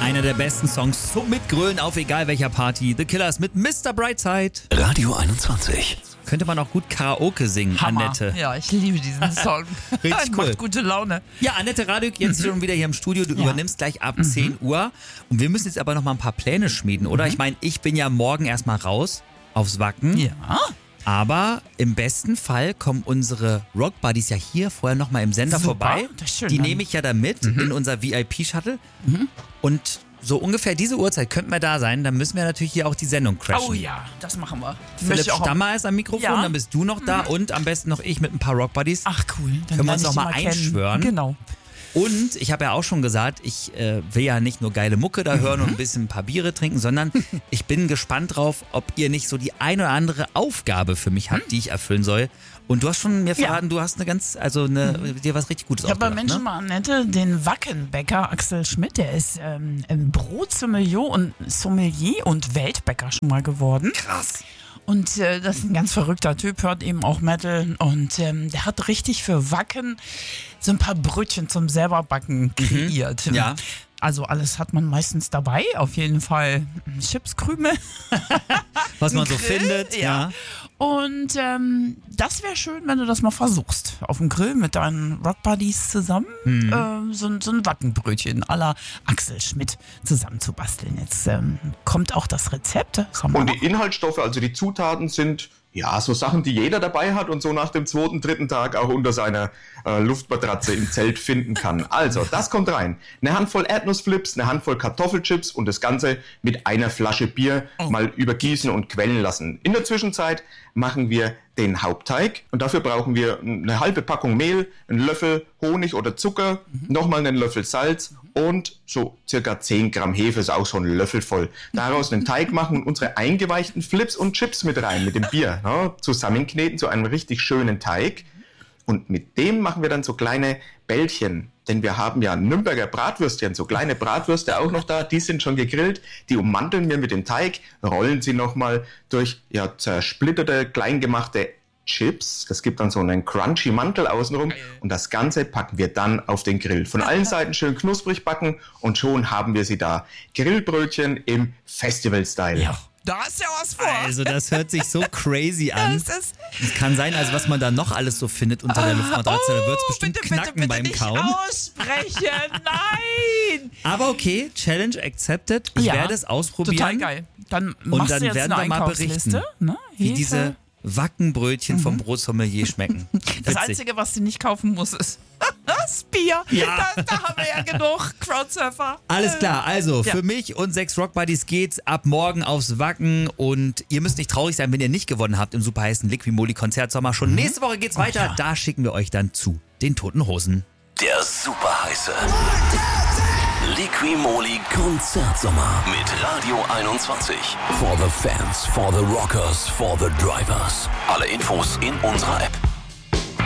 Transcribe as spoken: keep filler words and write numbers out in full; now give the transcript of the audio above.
Einer der besten Songs zum Mitgrölen auf egal welcher Party. The Killers mit Mister Brightside. Radio einundzwanzig. Könnte man auch gut Karaoke singen, Hammer. Annette. Ja, ich liebe diesen Song. Richtig cool. Macht gute Laune. Ja, Annette Radük, jetzt schon wieder hier im Studio. Du Ja. übernimmst gleich ab zehn Uhr. Und wir müssen jetzt aber noch mal ein paar Pläne schmieden, oder? Ich meine, ich bin ja morgen erstmal raus aufs Wacken. Ja. Aber im besten Fall kommen unsere Rock Buddies ja hier vorher noch mal im Sender Super, vorbei. das ist schön, Die dann. nehme ich ja da mit in unser V I P-Shuttle. Und so ungefähr diese Uhrzeit könnten wir da sein. Dann müssen wir natürlich hier auch die Sendung crashen. Oh ja, das machen wir. Möchte Philipp ich auch- Stammer ist am Mikrofon, Ja. dann bist du noch da und am besten noch ich mit ein paar Rock Buddies. Ach cool. Dann Können wir lerne uns ich noch die mal kennen. einschwören? Genau. Und ich habe ja auch schon gesagt, ich äh, will ja nicht nur geile Mucke da hören und ein bisschen ein paar Biere trinken, sondern ich bin gespannt drauf, ob ihr nicht so die ein oder andere Aufgabe für mich habt, die ich erfüllen soll. Und du hast schon mir Ja. verraten, du hast eine ganz, also eine, dir was richtig Gutes Ich habe bei ausgedacht, Menschen ne? mal Annette den Wackenbäcker Axel Schmidt, der ist ähm, Brotsommelier und Sommelier und Weltbäcker schon mal geworden. Krass. Und äh, das ist ein ganz verrückter Typ, hört eben auch Metal. Und ähm, der hat richtig für Wacken so ein paar Brötchen zum selberbacken kreiert. Ja. Also alles hat man meistens dabei. Auf jeden Fall Chipskrümel. Was man so Grill, findet, ja. Und ähm, das wäre schön, wenn du das mal versuchst. Auf dem Grill mit deinen Rockbuddies zusammen Mhm. äh, so, ein- so ein Wackenbrötchen à la Axel Schmidt zusammenzubasteln. Jetzt ähm, kommt auch das Rezept. Das haben wir Und noch. die Inhaltsstoffe, also die Zutaten sind ja so Sachen, die jeder dabei hat und so nach dem zweiten, dritten Tag auch unter seiner äh, Luftmatratze im Zelt finden kann. Also, das kommt rein. Eine Handvoll Erdnussflips, eine Handvoll Kartoffelchips und das Ganze mit einer Flasche Bier mal übergießen und quellen lassen. In der Zwischenzeit machen wir den Hauptteig und dafür brauchen wir eine halbe Packung Mehl, einen Löffel Honig oder Zucker, nochmal einen Löffel Salz und so circa zehn Gramm Hefe, ist auch so ein Löffel voll. Daraus einen Teig machen und unsere eingeweichten Flips und Chips mit rein, mit dem Bier, ja, zusammenkneten zu einem richtig schönen Teig. Und mit dem machen wir dann so kleine Bällchen. Denn wir haben ja Nürnberger Bratwürstchen, so kleine Bratwürste auch noch da, die sind schon gegrillt. Die ummanteln wir mit dem Teig, rollen sie nochmal durch ja, zersplitterte, kleingemachte Chips. Das gibt dann so einen crunchy Mantel außenrum. Und das Ganze packen wir dann auf den Grill. Von allen Seiten schön knusprig backen und schon haben wir sie da. Grillbrötchen im Festival-Style. Ja, da ist ja was vor. Also das hört sich so crazy an. Das ist- Es kann sein, also was man da noch alles so findet unter der Luftmatratze, da wird es bestimmt Oh, bitte, knacken bitte, bitte beim nicht Kauen. aussprechen. Nein. Aber okay, Challenge accepted. Ich Ja, werde es ausprobieren. Total geil. Dann Und machst dann du jetzt werden eine wir mal Einkaufsliste. berichten, Ne? wie Hefe. diese Wackenbrötchen vom Brotsommelier schmecken. Das Witzig. Einzige, was du nicht kaufen musst, ist das Bier. Ja. Da, da haben wir ja genug Crowdsurfer. Alles klar, also Ja. für mich und sechs Rockbuddies geht's ab morgen aufs Wacken und ihr müsst nicht traurig sein, wenn ihr nicht gewonnen habt im super heißen Liquimoli Konzertsommer. Schon nächste Woche geht's weiter, ja. da schicken wir euch dann zu den Toten Hosen. Der super heiße Liquimoli Konzertsommer mit Radio einundzwanzig. For the fans, for the rockers, for the drivers. Alle Infos in unserer App.